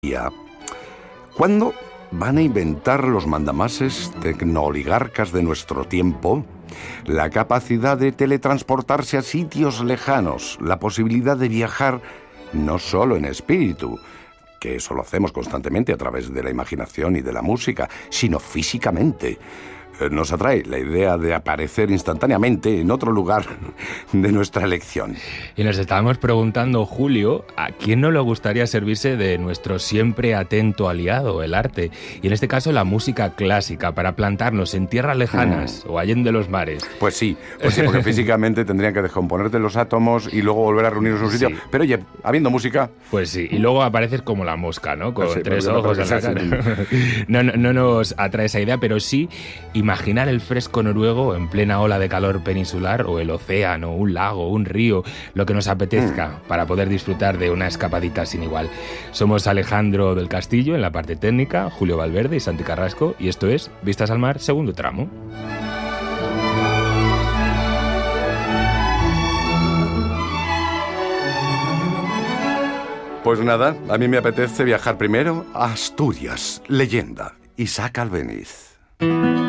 ¿Cuándo van a inventar los mandamases tecnooligarcas de nuestro tiempo la capacidad de teletransportarse a sitios lejanos, la posibilidad de viajar no solo en espíritu, que eso lo hacemos constantemente a través de la imaginación y de la música, sino físicamente? Nos atrae la idea de aparecer instantáneamente en otro lugar de nuestra elección. Y nos estábamos preguntando, Julio, ¿a quién no le gustaría servirse de nuestro siempre atento aliado, el arte? Y en este caso la música clásica, para plantarnos en tierras lejanas o allende los mares. Pues sí, porque físicamente tendrían que descomponerte los átomos y luego volver a reunirnos en un sitio. Sí. Pero oye, habiendo música... Pues sí, y luego apareces como la mosca, ¿no? Con sí, tres ojos en la cara. No nos atrae esa idea, pero sí imaginar el fresco noruego en plena ola de calor peninsular, o el océano, un lago, un río, lo que nos apetezca para poder disfrutar de una escapadita sin igual. Somos Alejandro del Castillo en la parte técnica, Julio Valverde y Santi Carrasco, y esto es Vistas al Mar, segundo tramo. Pues nada, a mí me apetece viajar primero a Asturias, leyenda, Isaac Albéniz.